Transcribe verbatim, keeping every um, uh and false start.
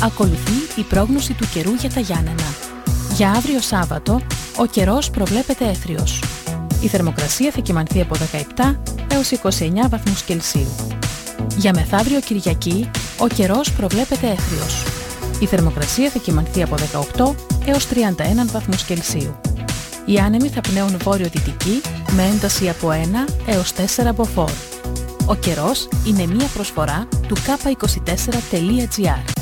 Ακολουθεί η πρόγνωση του καιρού για τα Γιάννενα. Για αύριο Σάββατο, ο καιρός προβλέπεται έθριος. Η θερμοκρασία θα κυμανθεί από δεκαεπτά έως είκοσι εννέα βαθμούς Κελσίου. Για μεθαύριο Κυριακή, ο καιρός προβλέπεται έθριος. Η θερμοκρασία θα κυμανθεί από δεκαοκτώ έως τριάντα ένα βαθμούς Κελσίου. Οι άνεμοι θα πνέουν βόρειο-δυτική με ένταση από ένα έως τέσσερα μποφόρ. Ο καιρός είναι μία προσφορά του κάπα είκοσι τέσσερα τελεία τζι άρ.